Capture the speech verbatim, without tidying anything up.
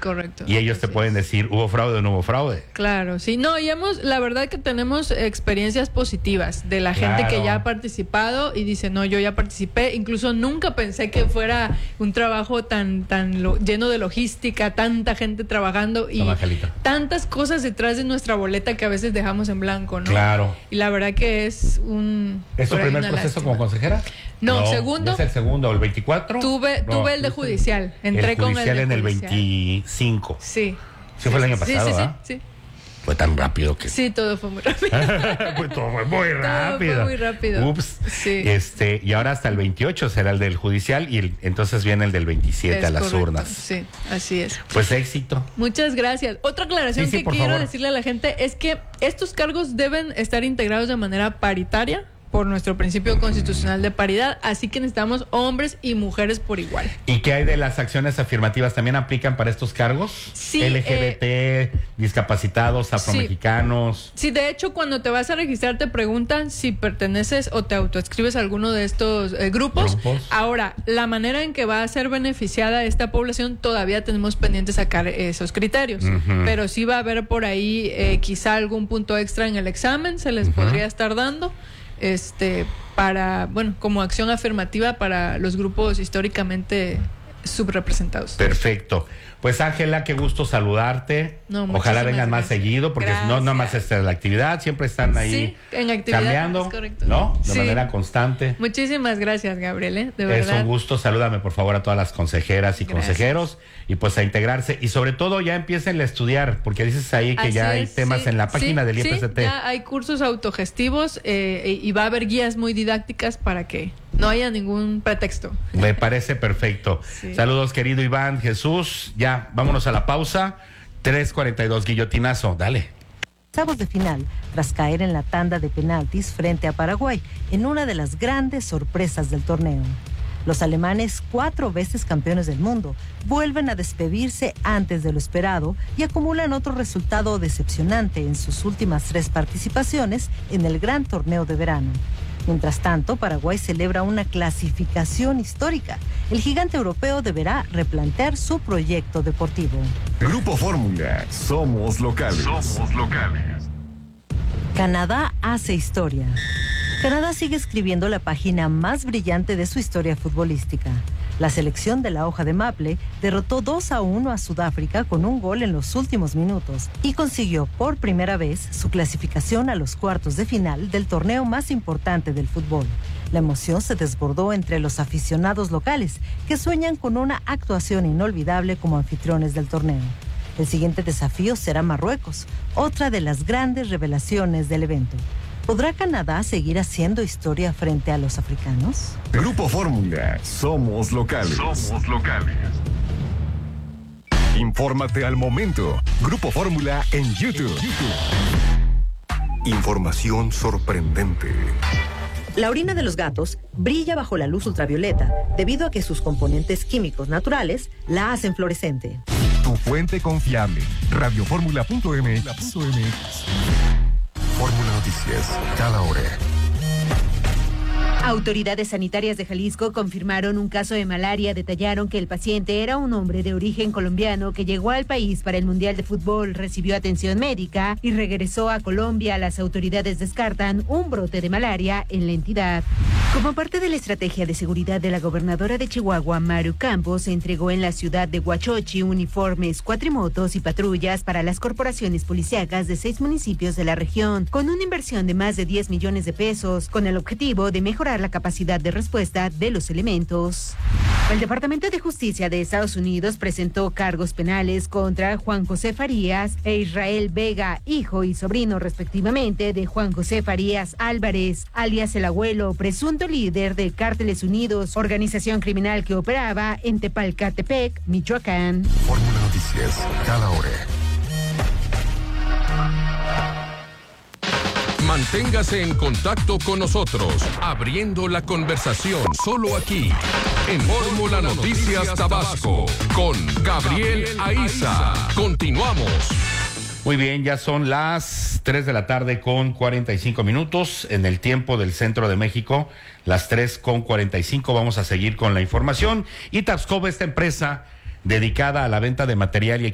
correcto. Y ellos te Así pueden es. decir, ¿hubo fraude o no hubo fraude? Claro, sí. No, y hemos, la verdad que tenemos experiencias positivas de la gente Claro. que ya ha participado y dice, no, yo ya participé. Incluso nunca pensé que fuera un trabajo tan, tan lo, lleno de logística, tanta gente trabajando y Toma, Angelita. tantas cosas detrás de nuestra boleta que a veces dejamos en blanco, ¿no? Claro. Y la verdad que es un... ¿Es tu por ahí primer una proceso lástima. como consejera? No, segundo. ¿Es el segundo o el veinticuatro? Tuve, No, tuve el de tuviste judicial. Entré el con el judicial de en el judicial. veinticinco. Sí. Sí, fue el año pasado, sí, sí, ¿ah? sí, sí. Fue tan rápido que... Sí, todo fue muy rápido. Pues todo fue muy Todo rápido. fue muy rápido. Ups. Sí. Este, y ahora hasta el veintiocho será el del judicial y el- entonces viene el del veintisiete Es a las correcto. urnas. Sí, así es. Pues éxito. Muchas gracias. Otra aclaración Sí, sí, que por quiero favor. decirle a la gente es que estos cargos deben estar integrados de manera paritaria por nuestro principio constitucional de paridad, así que necesitamos hombres y mujeres por igual. ¿Y qué hay de las acciones afirmativas? ¿También aplican para estos cargos? Sí, L G B T, eh, discapacitados, afromexicanos. Sí, de hecho, cuando te vas a registrar te preguntan si perteneces o te autoescribes a alguno de estos eh, grupos. Grupos. Ahora, la manera en que va a ser beneficiada esta población, todavía tenemos pendiente sacar esos criterios. Ujú. Pero sí va a haber por ahí eh, quizá algún punto extra en el examen, se les Ujú. podría estar dando, este, para, bueno, como acción afirmativa para los grupos históricamente subrepresentados. Perfecto. Pues Ángela, qué gusto saludarte. No, Ojalá muchísimas vengan más gracias. seguido, porque no nada más Gracias. esta es la actividad, siempre están ahí Sí, en actividad, cambiando, es correcto. ¿no? De Sí. manera constante. Muchísimas gracias, Gabriel, ¿eh? De Es verdad. un gusto, salúdame por favor a todas las consejeras y Gracias. consejeros y pues a integrarse y sobre todo ya empiecen a estudiar, porque dices ahí que Así ya hay es, temas sí, en la página sí, del I P C T. Sí, ya hay cursos autogestivos eh, y va a haber guías muy didácticas para que no haya ningún pretexto. Me parece perfecto. Sí. Saludos, querido Iván, Jesús. Ya, vámonos a la pausa. tres cuarenta y dos, guillotinazo, dale. Octavos de final, tras caer en la tanda de penaltis frente a Paraguay, en una de las grandes sorpresas del torneo. Los alemanes, cuatro veces campeones del mundo, vuelven a despedirse antes de lo esperado y acumulan otro resultado decepcionante en sus últimas tres participaciones en el gran torneo de verano. Mientras tanto, Paraguay celebra una clasificación histórica. El gigante europeo deberá replantear su proyecto deportivo. Grupo Fórmula, somos locales. Somos locales. Canadá hace historia. Canadá sigue escribiendo la página más brillante de su historia futbolística. La selección de la hoja de maple derrotó dos a uno a Sudáfrica con un gol en los últimos minutos y consiguió por primera vez su clasificación a los cuartos de final del torneo más importante del fútbol. La emoción se desbordó entre los aficionados locales que sueñan con una actuación inolvidable como anfitriones del torneo. El siguiente desafío será Marruecos, otra de las grandes revelaciones del evento. ¿Podrá Canadá seguir haciendo historia frente a los africanos? Grupo Fórmula, somos locales. Somos locales. Infórmate al momento. Grupo Fórmula en YouTube. Información sorprendente. La orina de los gatos brilla bajo la luz ultravioleta debido a que sus componentes químicos naturales la hacen fluorescente. Tu fuente confiable. radioformula punto m x. Fórmula Noticias, cada hora. Autoridades sanitarias de Jalisco confirmaron un caso de malaria. Detallaron que el paciente era un hombre de origen colombiano que llegó al país para el Mundial de Fútbol, recibió atención médica y regresó a Colombia. Las autoridades descartan un brote de malaria en la entidad. Como parte de la estrategia de seguridad de la gobernadora de Chihuahua, Maru Campos, se entregó en la ciudad de Huachochi uniformes, cuatrimotos y patrullas para las corporaciones policíacas de seis municipios de la región, con una inversión de más de diez millones de pesos, con el objetivo de mejorar la capacidad de respuesta de los elementos. El Departamento de Justicia de Estados Unidos presentó cargos penales contra Juan José Farías e Israel Vega, hijo y sobrino respectivamente de Juan José Farías Álvarez, alias el Abuelo, presunto líder de Cárteles Unidos, organización criminal que operaba en Tepalcatepec, Michoacán. Fórmula Noticias, cada hora. Manténgase en contacto con nosotros, abriendo la conversación solo aquí, en Fórmula Noticias Tabasco, con Gabriel Aiza. Continuamos. Muy bien, ya son las tres de la tarde con cuarenta y cinco minutos en el tiempo del centro de México, las tres con cuarenta y cinco. Vamos a seguir con la información. Y Tapscov, esta empresa dedicada a la venta de material y